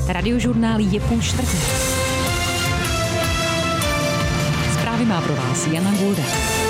Radiožurnál je 3:30. Zprávy má pro vás Jana Gulda.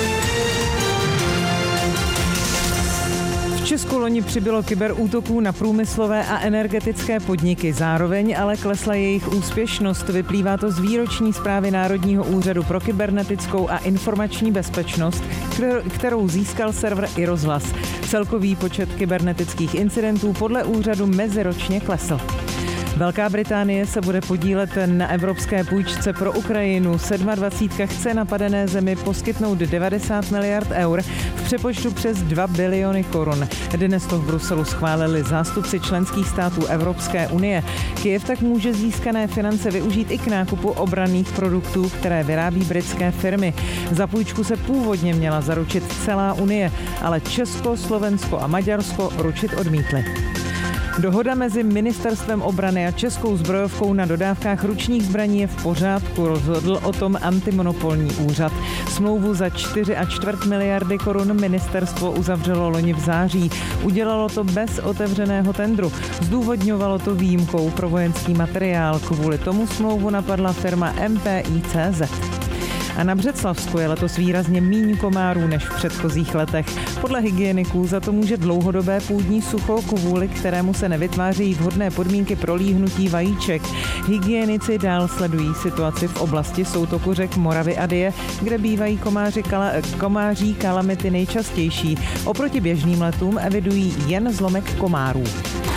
V Česku loni přibylo kyberútoků na průmyslové a energetické podniky. Zároveň ale klesla jejich úspěšnost. Vyplývá to z výroční zprávy Národního úřadu pro kybernetickou a informační bezpečnost, kterou získal server iRozhlas. Celkový počet kybernetických incidentů podle úřadu meziročně klesl. Velká Británie se bude podílet na evropské půjčce pro Ukrajinu. 27 chce napadené zemi poskytnout 90 miliard eur v přepočtu přes 2 biliony korun. Dnes to v Bruselu schválili zástupci členských států Evropské unie. Kyjev tak může získané finance využít i k nákupu obranných produktů, které vyrábí britské firmy. Za půjčku se původně měla zaručit celá unie, ale Česko, Slovensko a Maďarsko ručit odmítli. Dohoda mezi Ministerstvem obrany a Českou zbrojovkou na dodávkách ručních zbraní je v pořádku, rozhodl o tom antimonopolní úřad. Smlouvu za 4,25 miliardy korun ministerstvo uzavřelo loni v září. Udělalo to bez otevřeného tendru. Zdůvodňovalo to výjimkou pro vojenský materiál. Kvůli tomu smlouvu napadla firma MPI.cz. A na Břeclavsku je letos výrazně míň komárů než v předchozích letech. Podle hygieniků za to může dlouhodobé půdní sucho, kvůli kterému se nevytvářejí vhodné podmínky pro líhnutí vajíček. Hygienici dál sledují situaci v oblasti soutoku řek Moravy a Dyje, kde bývají komáří kalamity nejčastější. Oproti běžným letům evidují jen zlomek komárů.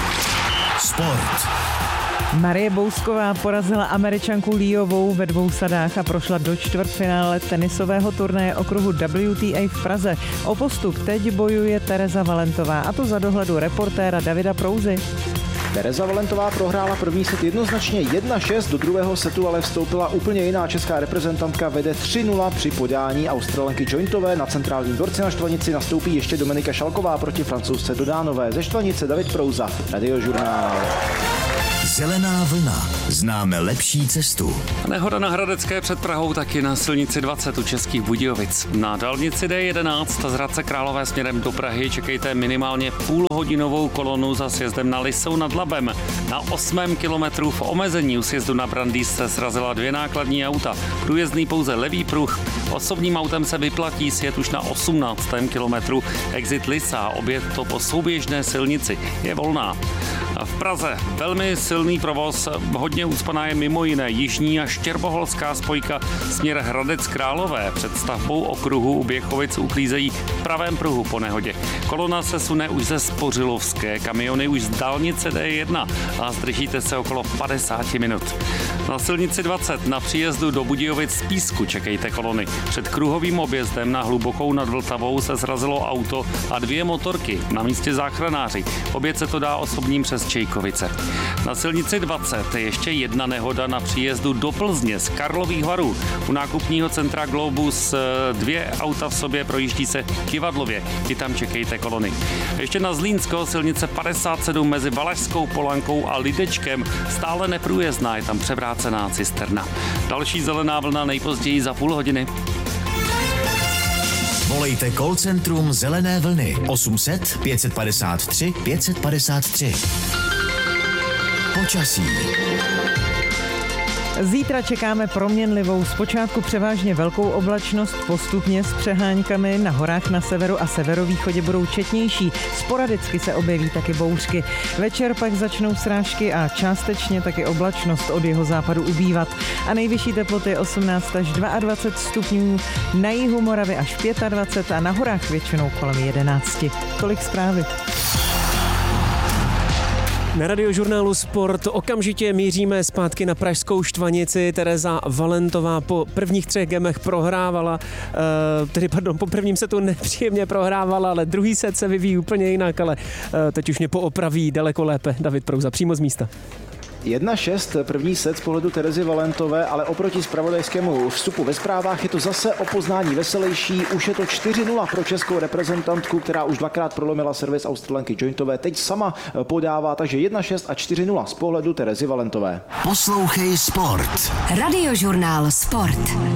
Sport. Marie Bousková porazila Američanku Liovou ve 2 sadách a prošla do čtvrtfinále tenisového turnaje okruhu WTA v Praze. O postup teď bojuje Tereza Valentová, a to za dohledu reportéra Davida Prouzy. Tereza Valentová prohrála první set jednoznačně 1-6, do druhého setu ale vstoupila úplně jiná česká reprezentantka, vede 3-0 při podání Australanky Jointové. Na centrálním dvorci na Štvanici nastoupí ještě Dominika Šalková proti Francouzce Dodánové. Ze Štvanice David Prouza, Radiožurnál. Zelená vlna. Známe lepší cestu. Nehoda na Hradecké před Prahou, taky na silnici 20 u Českých Budějovic. Na dálnici D11 z Hradce Králové směrem do Prahy čekejte minimálně půlhodinovou kolonu za sjezdem na Lisou nad Labem. Na 8. kilometru v omezení u sjezdu na Brandýs se srazila 2 nákladní auta. Průjezdný pouze levý pruh. Osobním autem se vyplatí sjet už na 18. kilometru. Exit Lisa, oběd to po souběžné silnici, je volná. A v Praze velmi silný provoz, hodně ucpaná je mimo jiné jižní a štěrboholská spojka směr Hradec Králové. Před stavbou okruhu u Běchovic uklízejí v pravém pruhu po nehodě. Kolona se sune už ze Spořilovské, kamiony už z dálnice D1 a zdržíte se okolo 50 minut. Na silnici 20 na příjezdu do Budějovic z Písku čekejte kolony. Před kruhovým objezdem na Hlubokou nad Vltavou se srazilo auto a 2 motorky, na místě záchranáři. Oběd se to dá osobním přes Čejkovice. Na silnici 20 je ještě jedna nehoda na příjezdu do Plzně z Karlových Varů. U nákupního centra Globus 2 auta v sobě, projíždí se Kivadlově. I tam čekejte kolony. Ještě na Zlínsko silnice 57 mezi Valašskou Polankou a Lidečkem stále neprůjezdná, je tam převrácená cisterna. Další zelená vlna nejpozději za půl hodiny. Volejte call centrum Zelené vlny 800 553 553. Počasí. Zítra čekáme proměnlivou, zpočátku převážně velkou oblačnost, postupně s přeháňkami, na horách na severu a severovýchodě budou četnější, sporadicky se objeví taky bouřky. Večer pak začnou srážky a částečně taky oblačnost od jihozápadu ubývat. A nejvyšší teploty 18 až 22 stupňů, na jihu Moravy až 25 a na horách většinou kolem 11. Tolik zprávy. Na Radiožurnálu Sport okamžitě míříme zpátky na pražskou Štvanici. Tereza Valentová po prvních 3 gemech prohrávala, po prvním setu nepříjemně prohrávala, ale druhý set se vyvíjí úplně jinak, ale teď už mě poopraví daleko lépe David Prouza, přímo z místa. 1-6 první set z pohledu Terezy Valentové, ale oproti zpravodajskému vstupu ve zprávách je to zase o poznání veselější. Už je to 4-0 pro českou reprezentantku, která už 2krát prolomila servis Australanky Jointové. Teď sama podává, takže 1-6 a 4-0 z pohledu Terezy Valentové. Poslouchej Sport. Radiožurnál Sport.